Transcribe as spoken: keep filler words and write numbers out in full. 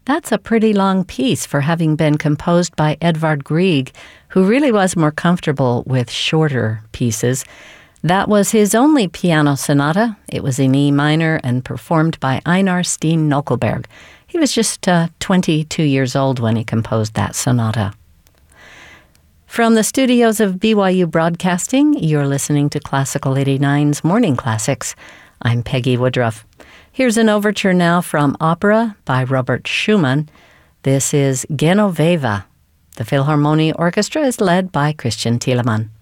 That's a pretty long piece for having been composed by Edvard Grieg, who really was more comfortable with shorter pieces. That was his only piano sonata. It was in E minor and performed by Einar Steen Nokelberg. He was just uh, twenty-two years old when he composed that sonata. From the studios of B Y U Broadcasting, you're listening to Classical eighty-nine's Morning Classics. I'm Peggy Woodruff. Here's an overture now from opera by Robert Schumann. This is Genoveva. The Philharmonia Orchestra is led by Christian Thielemann.